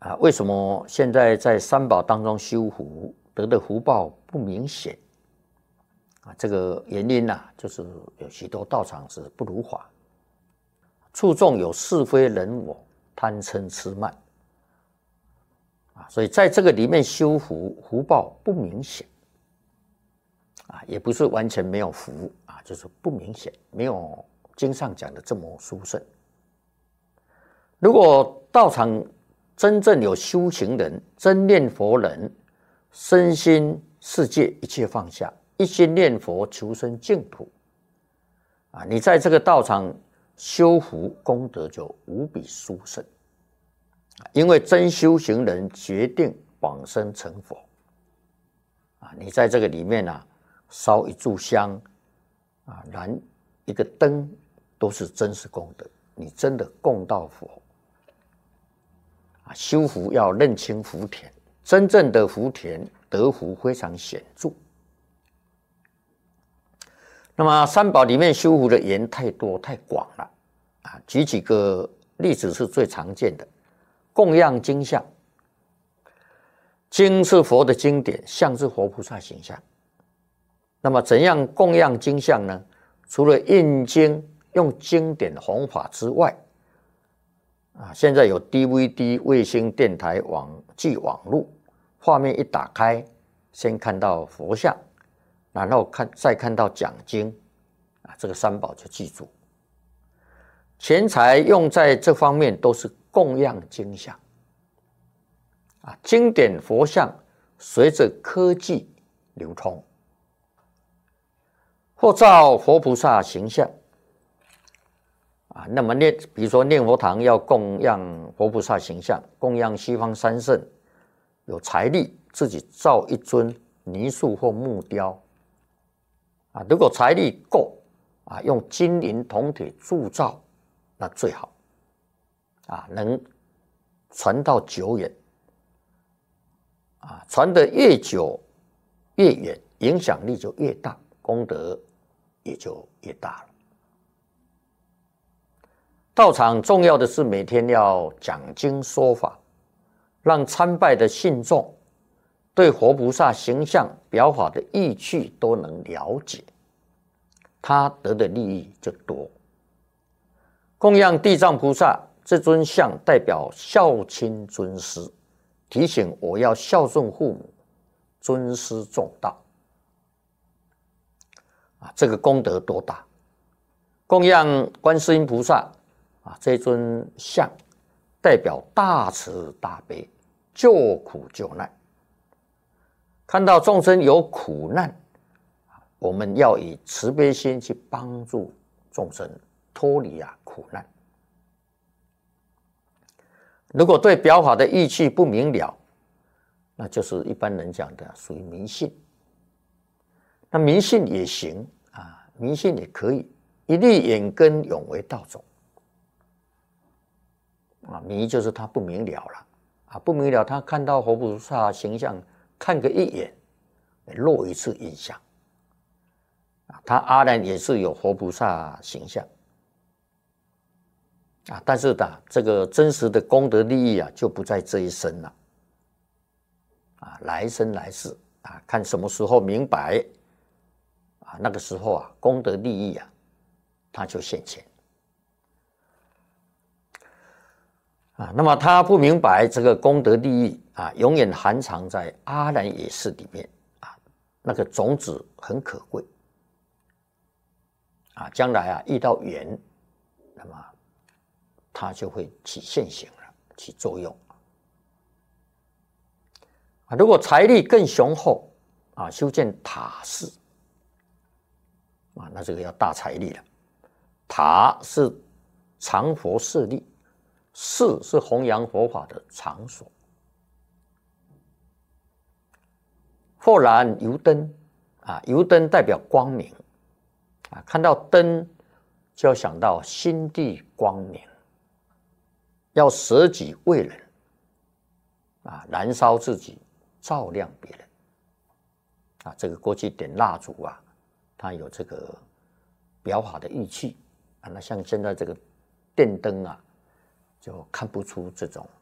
为什么现在在三宝当中修福得的福报不明显？这个原因就是有许多道场是不如法，注重有是非人我，贪嗔痴慢，所以在这个里面修福报不明显，也不是完全没有福就是不明显，没有经上讲的这么殊胜。如果道场真正有修行人，真念佛人，身心世界一切放下，一心念佛求生净土，你在这个道场修福功德就无比殊胜，因为真修行人决定往生成佛，你在这个里面烧一炷香，燃一个灯，都是真实功德，你真的供到佛。修福要认清福田，真正的福田得福非常显著。那么三宝里面修福的缘太多太广了，举几个例子是最常见的。供养经像，经是佛的经典，像是佛菩萨形象。那么怎样供养经像呢？除了印经用经典弘法之外，现在有 DVD、卫星电台、网络，画面一打开，先看到佛像，然后再看到讲经，这个三宝就记住。钱财用在这方面都是供养经像，经典佛像随着科技流通，或照佛菩萨形象。那么比如说念佛堂要供养佛菩萨形象，供养西方三圣，有财力自己造一尊泥塑或木雕，如果财力够，用金银铜铁铸造，那最好，能传到久远，传得越久越远，影响力就越大，功德也就越大了。道场重要的是每天要讲经说法，让参拜的信众对佛菩萨形象表法的意趣都能了解，他得的利益就多。供养地藏菩萨这尊像代表孝亲尊师，提醒我要孝顺父母，尊师重道，这个功德多大。供养观世音菩萨这尊像代表大慈大悲，救苦救难。看到众生有苦难，我们要以慈悲心去帮助众生脱离苦难。如果对表法的意趣不明了，那就是一般人讲的属于迷信。那迷信也行迷信也可以，一粒眼根永为道种。迷就是他不明了了，不明了，他看到佛菩萨形象，看个一眼，落一次印象。他阿难也是有佛菩萨形象，但是这个真实的功德利益就不在这一生了，来生来世看什么时候明白，那个时候功德利益他就现前。那么他不明白这个功德利益永远含藏在阿难耶识里面那个种子很可贵将来遇到缘，那么它就会起现行了，起作用。如果财力更雄厚修建塔寺那这个要大财力了。塔是藏佛舍利，寺是弘扬佛法的场所。或然油灯油灯代表光明看到灯就要想到心地光明，要舍己为人燃烧自己，照亮别人这个过去点蜡烛它有这个表法的意趣那像现在这个电灯就看不出这种